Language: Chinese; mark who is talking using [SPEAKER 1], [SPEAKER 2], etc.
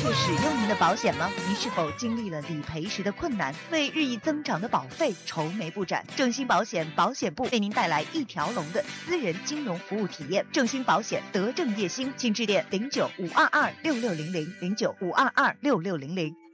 [SPEAKER 1] 确使用您的保险吗？您是否经历了理赔时的困难，为日益增长的保费愁眉不展？正兴保险保险部为您带来一条龙的私人金融服务体验。正兴保险德正叶兴，请致电09-522-6600，09-522-6600。